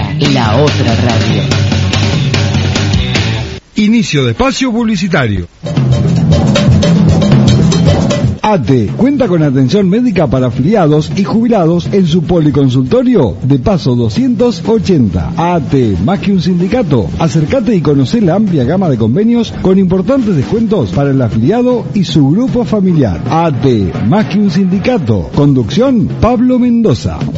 Ahora, la otra radio. Inicio de espacio publicitario. ATE cuenta con atención médica para afiliados y jubilados en su policonsultorio de Paso 280. ATE, más que un sindicato. Acércate y conocé la amplia gama de convenios con importantes descuentos para el afiliado y su grupo familiar. ATE, más que un sindicato. Conducción, Pablo Mendoza.